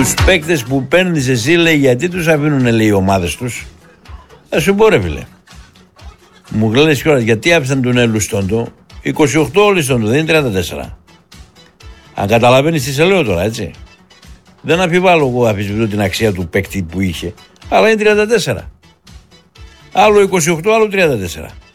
τους παίκτες που παίρνεις εσύ, λέει, γιατί τους αφήνουν, λέει, οι ομάδες τους. Θα σου πω, ρε φίλε. Μου λες κιόλας, γιατί άφησαν τον Ελουστόντο. 28 όλοι στον, δεν είναι 34. Αν καταλαβαίνεις τι σε λέω τώρα, έτσι. Δεν αμφιβάλλω εγώ, αμφισβητώ την αξία του παίκτη που είχε. Αλλά είναι 34. Άλλο 28, άλλο 34.